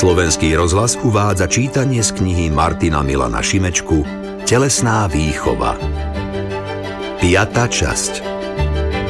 Slovenský rozhlas uvádza čítanie z knihy Martina Milana Šimečku Telesná výchova. 5. časť.